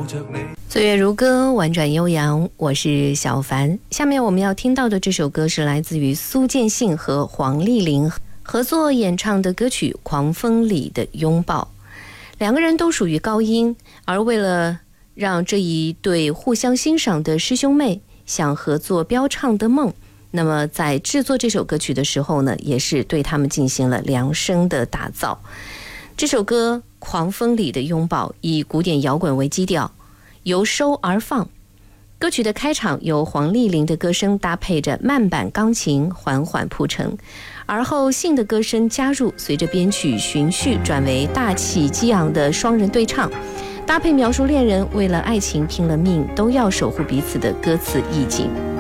岁月如歌，婉转悠扬，我是小凡。下面我们要听到的这首歌是来自于苏建信和黄丽玲合作演唱的歌曲《狂风里的拥抱》。两个人都属于高音，而为了让这一对互相欣赏的师兄妹想合作飙唱的梦，那么在制作这首歌曲的时候呢，也是对他们进行了量身的打造。这首歌《狂风里的拥抱》以古典摇滚为基调，由收而放。歌曲的开场由黄丽玲的歌声搭配着慢板钢琴缓缓铺陈，而后信的歌声加入，随着编曲循序转为大气激昂的双人对唱，搭配描述恋人为了爱情拼了命都要守护彼此的歌词意境。